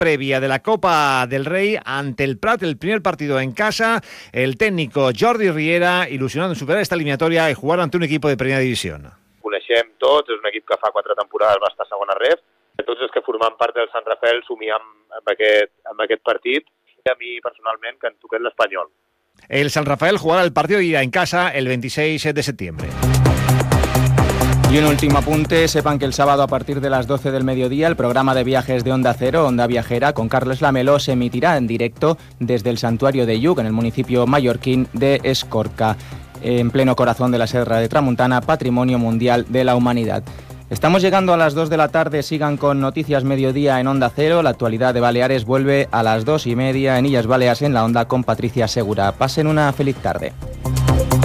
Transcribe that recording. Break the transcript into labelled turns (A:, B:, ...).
A: previa de la Copa del Rey ante el Prat, el primer partido en casa. El técnico Jordi Riera ilusionado en superar esta eliminatoria y jugar ante un equipo de primera división.
B: Coneixem tots, és un equip que fa 4 temporades va estar a segona ref. Tots els que formem part del Sant Rafael somiem amb aquest partit. I a mi personalment que em toqués l'Espanyol.
A: El San Rafael jugará el partido de ida en casa el 26 de septiembre.
C: Y un último apunte, sepan que el sábado a partir de las 12 del mediodía el programa de viajes de Onda Cero, Onda Viajera, con Carles Lamelo, se emitirá en directo desde el santuario de Lluc, en el municipio mallorquín de Escorca, en pleno corazón de la Serra de Tramuntana, Patrimonio Mundial de la Humanidad. Estamos llegando a las 2 de la tarde, sigan con Noticias Mediodía en Onda Cero. La actualidad de Baleares vuelve a las 2:30 en Illes Balears en la Onda con Patricia Segura. Pasen una feliz tarde.